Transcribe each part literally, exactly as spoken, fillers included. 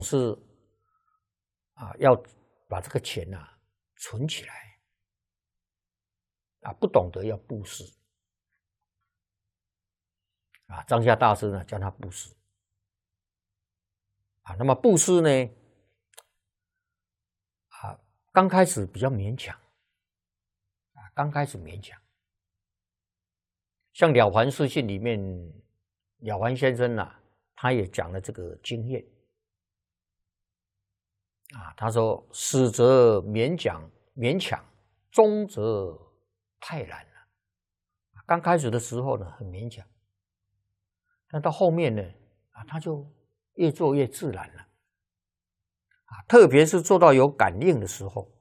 是啊，要把这个钱呐、啊、存起来啊，不懂得要布施啊。张夏大师呢叫他布施啊。那么布施呢啊，刚开始比较勉强啊，刚开始勉强。像《了凡四训》里面，了凡先生呐、啊，他也讲了这个经验啊。他说：“始则勉强，勉强；中则太难了。”刚开始的时候呢，很勉强，但到后面呢，啊，他就越做越自然了啊。特别是做到有感应的时候，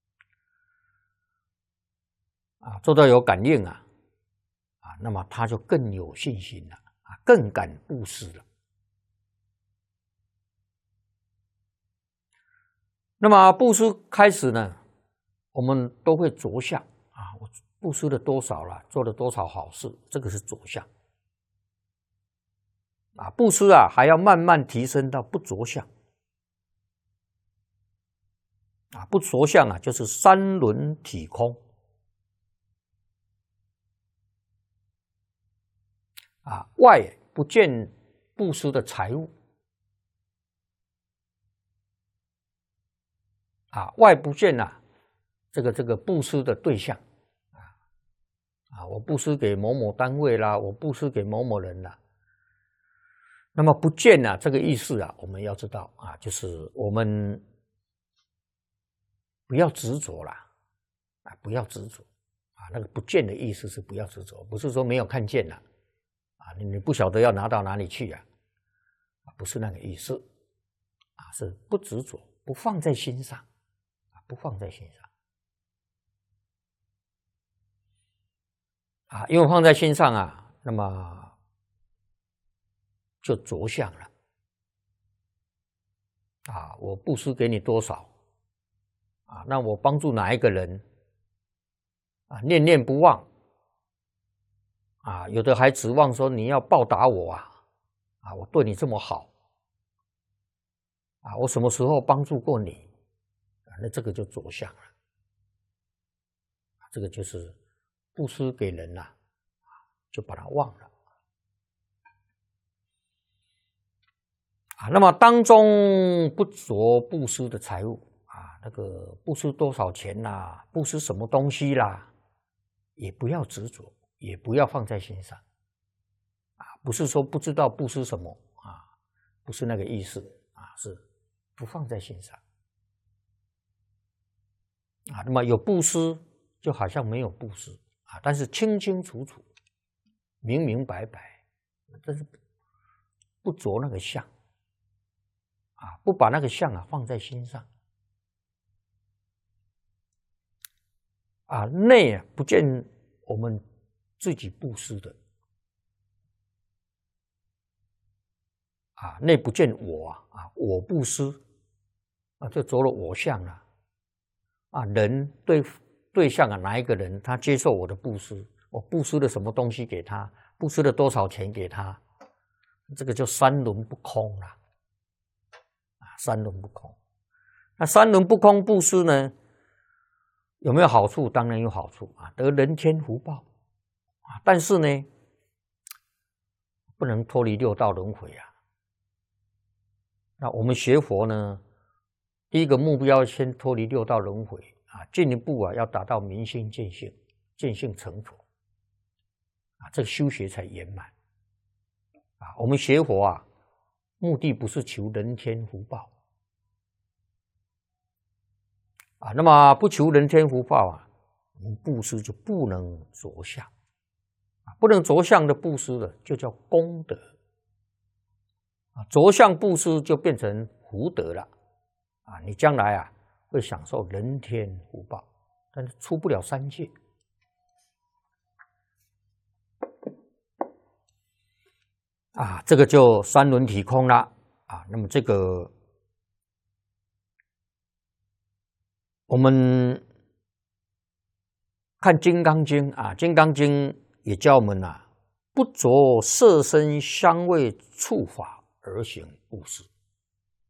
啊，做到有感应啊。啊，那么他就更有信心了啊，更敢布施了。那么布施开始呢，我们都会着相啊，我布施了多少了，做了多少好事，这个是着相啊。布施啊，还要慢慢提升到不着相啊，不着相啊，就是三轮体空。啊，外不见布施的财物，啊，外不见呐、啊，这个这个布施的对象，啊啊，我布施给某某单位啦，我布施给某某人啦。那么不见呐、啊，这个意思啊，我们要知道啊，就是我们不要执着啦，啊，不要执着啊，那个不见的意思是不要执着，不是说没有看见啦。啊，你不晓得要拿到哪里去啊？不是那个意思，啊，是不执着，不放在心上，啊，不放在心上，啊，因为放在心上啊，那么就着相了，啊，我布施给你多少，啊，那我帮助哪一个人，啊，念念不忘。啊，有的还指望说你要报答我啊，啊，我对你这么好，啊，我什么时候帮助过你，啊，那这个就着相了，这个就是布施给人了，啊，就把它忘了，啊，那么当中不着布施的财物啊，那个布施多少钱啦，布施什么东西啦，也不要执着。也不要放在心上，啊，不是说不知道布施什么啊，不是那个意思啊，是不放在心上，啊，那么有布施就好像没有布施啊，但是清清楚楚、明明白白，但是不着那个相，啊，不把那个相啊放在心上，啊，内啊不见我们自己布施的，啊，内不见我啊，啊，我布施，啊，就着了我相了，啊，人对对象啊，哪一个人他接受我的布施，我布施了什么东西给他，布施了多少钱给他，这个就三轮不空了，啊，三轮不空。那三轮不空布施呢，有没有好处？当然有好处啊，得人天福报。但是呢，不能脱离六道轮回啊。那我们学佛呢，第一个目标先脱离六道轮回啊，进一步啊要达到明心见性，见性成佛啊，这个修学才圆满啊。我们学佛啊，目的不是求人天福报啊，那么不求人天福报啊，我们布施就不能着相。不能着相的布施了，就叫功德啊；着相布施就变成福德了啊。你将来啊会享受人天福报，但是出不了三界啊。这个就三轮体空了啊。那么这个我们看《金刚经》啊，《金刚经》也教我们啊，不着色身香味触法而行布施